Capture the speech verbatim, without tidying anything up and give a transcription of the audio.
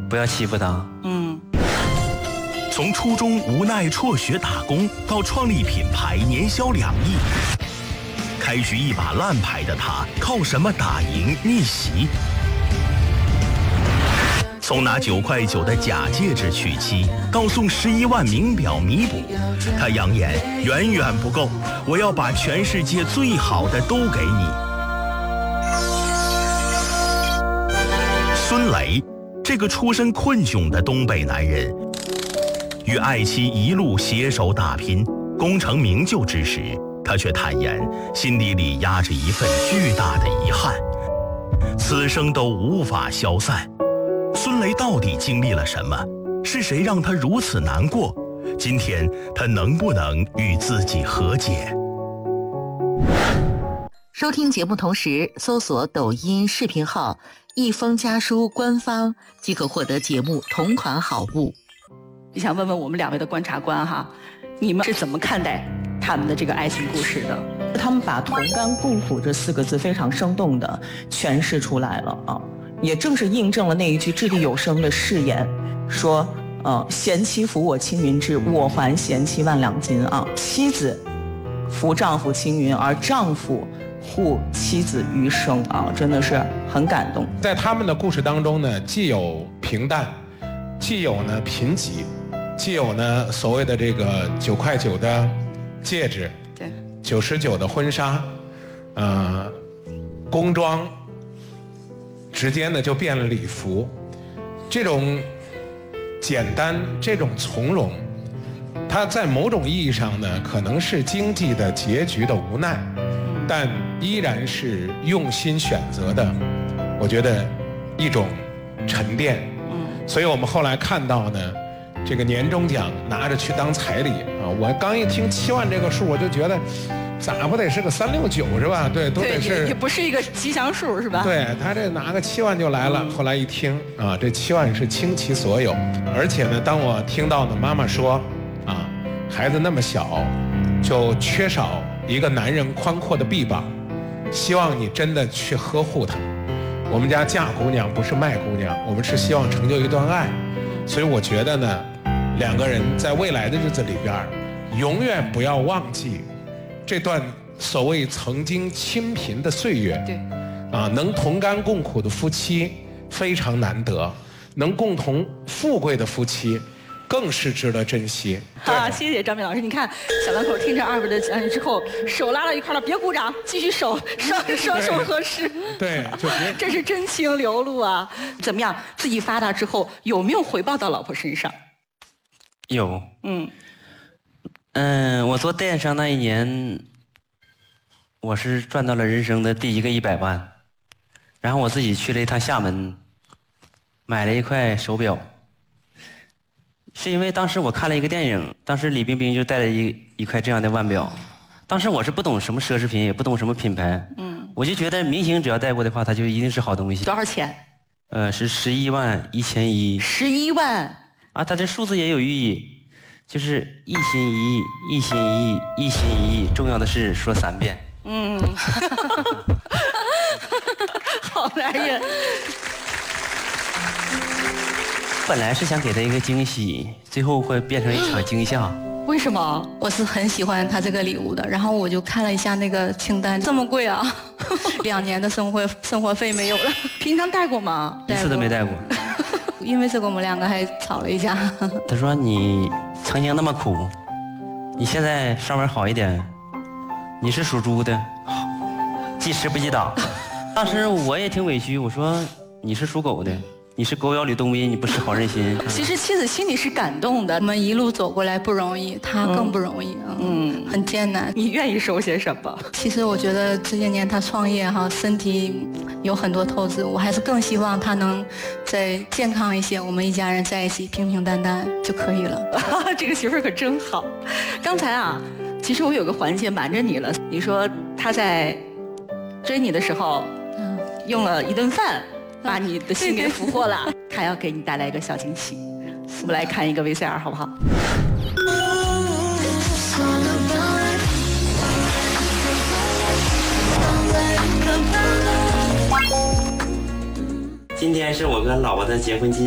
不要欺负他。 嗯。 从初中无奈辍学打工，到创立品牌年销两亿，开局一把烂牌的他，靠什么打赢逆袭？从拿九块九的假戒指娶妻，到送十一万名表弥补，他扬言远远不够，我要把全世界最好的都给你。孙雷，这个出身困窘的东北男人，与爱妻一路携手打拼，功成名就之时，他却坦言心底里压着一份巨大的遗憾，此生都无法消散。孙雷到底经历了什么？是谁让他如此难过？今天他能不能与自己和解？ 收听节目同时搜索抖音视频号一封家书官方，即可获得节目同款好物。你想问问我们两位的观察官哈，你们是怎么看待他们的这个爱情故事的？ 他们把同甘共苦这四个字非常生动地诠释出来了啊，也正是印证了那一句掷地有声的誓言，说呃，贤妻扶我青云志，我还贤妻万两金啊。妻子扶丈夫青云，而丈夫护妻子余生啊，真的是很感动。 在他们的故事当中呢，既有平淡，既有呢贫瘠，既有呢所谓的这个九块九的戒指， 对， 九十九的婚纱，呃，工装，直接呢就变了礼服，这种简单，这种从容，它在某种意义上呢，可能是经济的结局的无奈，但依然是用心选择的，我觉得一种沉淀。所以我们后来看到呢，这个年终奖拿着去当彩礼啊，我刚一听七万这个数，我就觉得咋不得是个三六九是吧？对，都得是， 也不是一个吉祥数是吧？ 对，他这拿个七万就来了。后来一听啊，这七万是倾其所有，而且呢，当我听到呢妈妈说啊，孩子那么小，就缺少一个男人宽阔的臂膀，希望你真的去呵护他。我们家嫁姑娘不是卖姑娘，我们是希望成就一段爱，所以我觉得呢，两个人在未来的日子里边，永远不要忘记这段所谓曾经清贫的岁月。 对， 啊，能同甘共苦的夫妻非常难得，能共同富贵的夫妻更是值得珍惜。 啊，谢谢张明老师。你看小两口听着二位的讲解之后，手拉到一块了，别鼓掌，继续手双双手合十。 对，就别这是真情流露啊！怎么样？自己发达之后有没有回报到老婆身上？ 有。 嗯嗯，我做电商那一年，我是赚到了人生的第一个一百万，然后我自己去了一趟厦门，买了一块手表。是因为当时我看了一个电影，当时李冰冰就戴了一一块这样的腕表，当时我是不懂什么奢侈品，也不懂什么品牌， 嗯， 我就觉得明星只要戴过的话，它就一定是好东西。 多少钱？ 呃，是十一万一千一。 十一万啊，它这数字也有寓意，就是一心一意，一心一意，一心一意，重要的是说三遍。 嗯，好男人。 本来是想给他一个惊喜，最后会变成一场惊吓。 为什么？ 我是很喜欢他这个礼物的，然后我就看了一下那个清单，这么贵啊！两年的生活生活费没有了。 平常带过吗？ 一次都没带过。 因为这个我们两个还吵了一架。 他说你曾经那么苦，你现在稍微好一点。你是属猪的，记吃不记打。当时我也挺委屈，我说你是属狗的。你是狗咬吕洞宾，你不识好人心。 其实妻子心里是感动的， 我们一路走过来不容易，他更不容易，嗯，很艰难。 你愿意收些什么？ 其实我觉得这些年他创业哈，身体有很多透支，我还是更希望他能再健康一些，我们一家人在一起平平淡淡就可以了。 这个媳妇儿可真好。刚才啊，其实我有个环节瞒着你了，你说他在追你的时候，嗯，用了一顿饭。把你的心给俘获了，他要给你带来一个小惊喜。我们来看一个 V C R 好不好？ 今天是我跟老婆的结婚纪念